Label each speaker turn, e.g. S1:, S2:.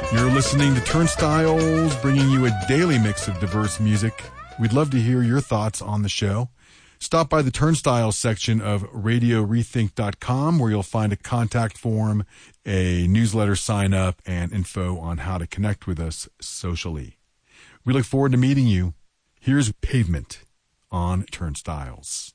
S1: You're listening to Turnstiles, bringing you a daily mix of diverse music. We'd love to hear your thoughts on the show. Stop by the Turnstiles section of RadioRethink.com, where you'll find a contact form, a newsletter sign up, and info on how to connect with us socially. We look forward to meeting you. Here's Pavement on Turnstiles.